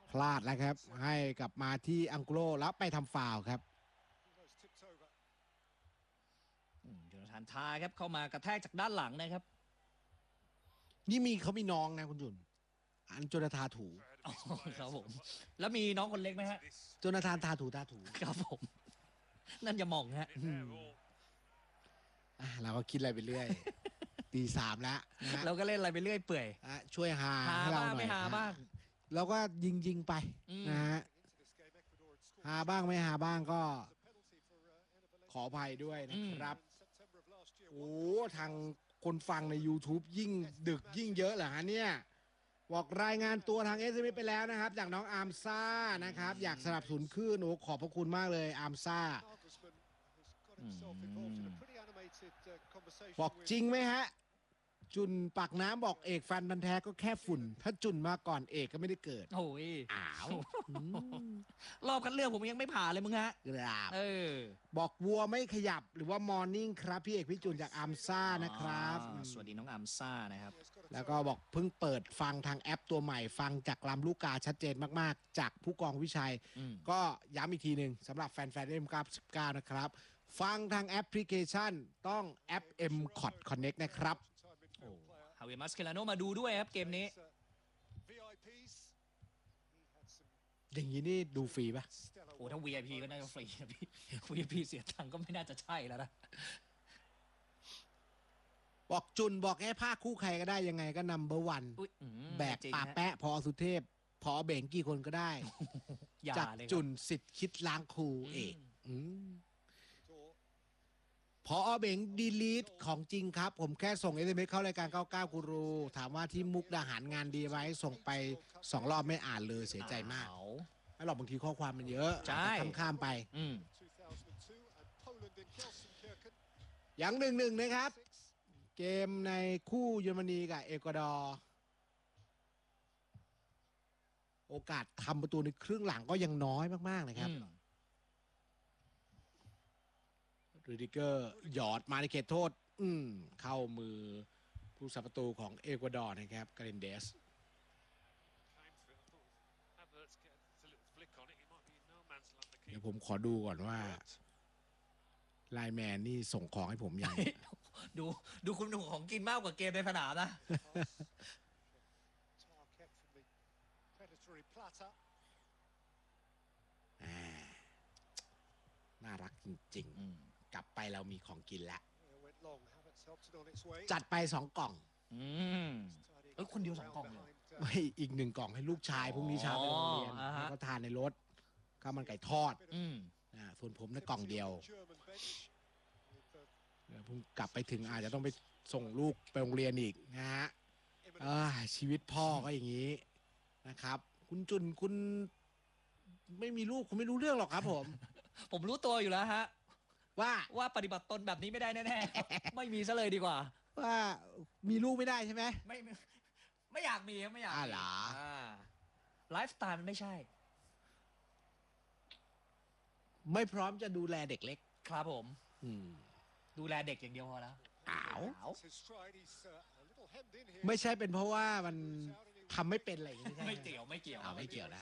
พลาดแล้วครับให้กลับมาที่อังโกลแล้วไปทำฟาวล์ครับโจนาธานทาครับเข้ามากระแทกจากด้านหลังนะครับนี่เขามีน้องนะคุณจุนอันโจนาธานถูครับผมแล้วมีน้องคนเล็กไหมฮะโจนาธานทาถูครับผมนั่นอย่ามองฮะเราก็คิดอะไรไปเรื่อยตีสามแล้วนะเราก็เล่นอะไรไปเรื่อยเปื่อยช่วยหาให้เราหน่อยไม่หาบ้างเราก็ยิงไปนะฮะหาบ้างไม่หาบ้างก็ขออภัยด้วยนะครับโอ้ทางคนฟังใน YouTube ยิ่งดึกยิ่งเยอะเหรอฮะเนี่ยบอกรายงานตัวทาง SMS ไปแล้วนะครับจากน้องอาร์มซ่านะครับอยากสนับสนุนขึ้นโอ้ขอบพระคุณมากเลยอาร์มซ่าบอกจริงไหมฮะจุนปากน้ำบอกเอกฟันพันแท้ก็แค่ฝุ่นถ้าจุนมาก่อนเอกก็ไม่ได้เกิดโอ้ยอ้าวรอบคัดเลือกผมยังไม่ผ่านเลยมึงฮะครับบอกวัวไม่ขยับหรือว่ามอร์นิ่งครับพี่เอกพี่จุนจากอัมซ่านะครับสวัสดีน้องอัมซ่านะครับแล้วก็บอกเพิ่งเปิดฟังทางแอปตัวใหม่ฟังจากลำลูกกาชัดเจนมากๆจากผู้กองวิชัยก็ย้ำอีกทีหนึ่งสำหรับแฟนๆ M99 นะครับฟังทางแอปพลิเคชันต้องแอป M-Cot Connect นะครับฮาเวมัสเคลาโนมาดูด้วยครับเกมนี้อย่างนี้นี่ดูฟรีป่ะโอ้ถ้า VIP ก็น่าจะฟรีนะพี่ VIP เสียตังค์ก็ไม่น่าจะใช่แล้วนะบอกจุนบอกภาคคู่ใครก็ได้ยังไงก็นัมเบอร์วันแบกป่าแปะพอสุเทพพอเบ่งกี่คนก็ได้จากจุนสิทธิ์คิดล้างครูเอกพอเบ่งดีลีทของจริงครับผมแค่ส่ง SMS เข้ารายการ99กูรูถามว่าที่มุกดาหารงานดีไว้ส่งไป2 รอบไม่อ่านเลยเสียใจมากแล้วหรอกบางทีข้อความมันเยอะข้ามไปอย่าง1-1นะครับเกมในคู่เยอรมนีกับเอกวาดอร์โอกาสทำประตูในครึ่งหลังก็ยังน้อยมากๆนะครับรูดิเกอร์หยอดมาในเขตโทษเข้ามือผู้สับประตูของเอกวาดอร์นะครับกาเรนเดสเดี๋ยวผมขอดูก่อนว่าไลน์แมนนี่ส่งของให้ผมยังดูคุณหนุ่มของกินมากกว่าเกมในสนามนะน่ารักจริงๆกลับไปเรามีของกินแล้วจัดไป2 กล่องคนเดียว2 กล่องเลยไม่อีก1 กล่องให้ลูกชายพรุ่งนี้เช้าไปโรงเรียนแล้วก็ทานในรถข้าวมันไก่ทอดส่วนผมในกล่องเดียวผมกลับไปถึงอาจจะต้องไปส่งลูกไปโรงเรียนอีกนะฮะชีวิตพ่อก็อย่างนี้นะครับคุณจุนคุณไม่มีลูกคุณไม่รู้เรื่องหรอกครับผมรู้ตัวอยู่แล้วฮะว่าปฏิบัติตนแบบนี้ไม่ได้แน่ๆไม่มีซะเลยดีกว่าว่ามีลูกไม่ได้ใช่ไหมไม่อยากมีไม่อยากเหรอไลฟ์สไตล์มันไม่ใช่ไม่พร้อมจะดูแลเด็กเล็กครับผมดูแลเด็กอย่างเดียวพอแล้วไม่ใช่เป็นเพราะว่ามันทำไม่เป็นอะไรอย่างนี้ไม่เกี่ยวไม่เกี่ยวนะ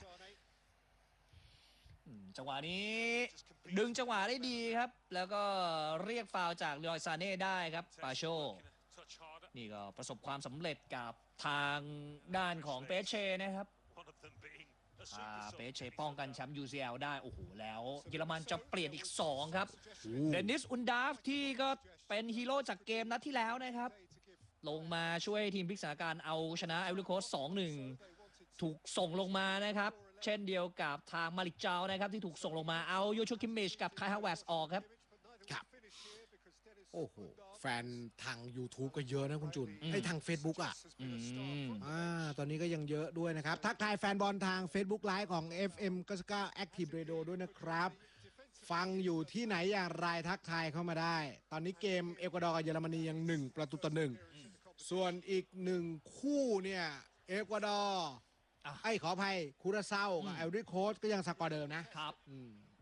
จังหวะนี้ดึงจังหวะได้ดีครับแล้วก็เรียกฟาวล์จากเลอย ซาเน่ได้ครับปาโชนี่ก็ประสบความสำเร็จกับทางด้านของเปเช่นะครับเปเช่ป้องกันแชมป์ UCL ได้โอ้โหแล้วเยอรมันจะเปลี่ยนอีก2ครับเดนิส อุนดาฟที่ก็เป็นฮีโร่จากเกมนัดที่แล้วนะครับลงมาช่วยทีมพลิกสถานการณ์เอาชนะไอวอรี่โคสต์ 2-1 ถูกส่งลงมานะครับเช่นเดียวกับทางมาลิกเจ้านะครับที่ถูกส่งลงมาเอาโยชูคิมมิชกับคายฮาวเวสออกครับโอ้โหแฟนทาง YouTube ก็เยอะนะคุณจุนให้ทาง Facebook ตอนนี้ก็ยังเยอะด้วยนะครับทักทายแฟนบอลทาง Facebook Live ของ FM 99 Active Radio ด้วยนะครับฟังอยู่ที่ไหนอย่างไรทักทายเข้ามาได้ตอนนี้เกมเอกวาดอร์กับเยอรมนียัง1-1ส่วนอีก1คู่เนี่ยเอกวาดอร์ขออภัยคูราเซากับไอวอรี่โคสต์ก็ยังสกอร์เดิมนะครับ